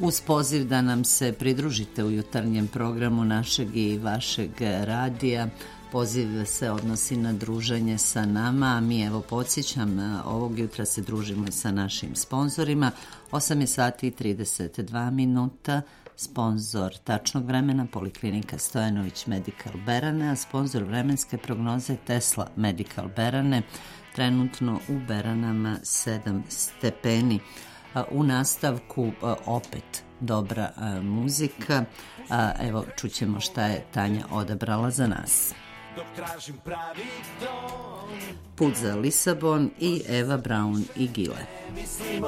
uz poziv da nam se pridružite u jutarnjem programu našeg i vašeg radija. Poziv se odnosi na druženje sa nama, a mi, evo, podsjećam, ovog jutra se družimo i sa našim sponzorima. 8 je sati i 32 minuta. Sponzor tačnog vremena Poliklinika Stojanović Medical Berane, a sponzor vremenske prognoze Tesla Medical Berane. Trenutno u Beranama 7 stepeni. U nastavku opet dobra muzika. Evo, čućemo šta je Tanja odabrala za nas. Put za Lisabon i Eva Braun i Gile.